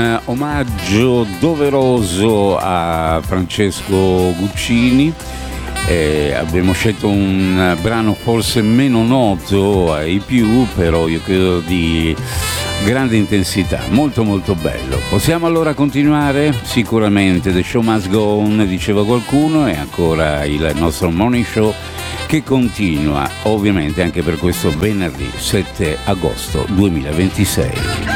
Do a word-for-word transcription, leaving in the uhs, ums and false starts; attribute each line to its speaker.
Speaker 1: un omaggio doveroso a Francesco Guccini. Eh, abbiamo scelto un brano forse meno noto ai più, però io credo di grande intensità, molto molto bello. Possiamo allora continuare? Sicuramente. The show must go on, diceva qualcuno, e ancora il nostro morning show che continua ovviamente anche per questo venerdì sette agosto duemilaventisei.